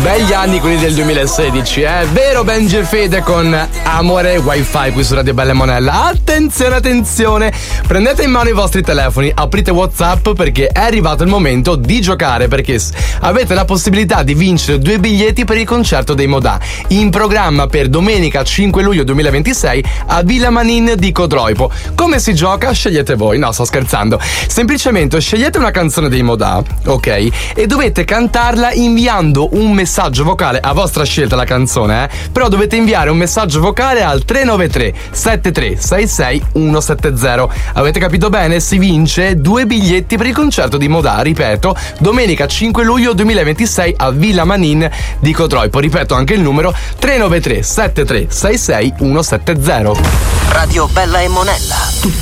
Begli anni quelli del 2016, vero Benji e Fede con Amore Wi-Fi qui su Radio Bella e Monella. Attenzione, attenzione, prendete in mano i vostri telefoni, aprite WhatsApp perché è arrivato il momento di giocare, perché avete la possibilità di vincere 2 biglietti per il concerto dei Modà in programma per domenica 5 luglio 2026 a Villa Manin di Codroipo. Come si gioca? Scegliete voi, no, sto scherzando. Semplicemente scegliete una canzone dei Modà, ok? E dovete cantarla inviando un messaggio vocale, a vostra scelta la canzone, però dovete inviare un messaggio vocale al 393 7366 170. Avete capito bene? Si vince 2 biglietti per il concerto di Modà, ripeto, domenica 5 luglio 2026 a Villa Manin di Codroipo. Ripeto anche il numero 393 7366 170. Radio Bella e Monella.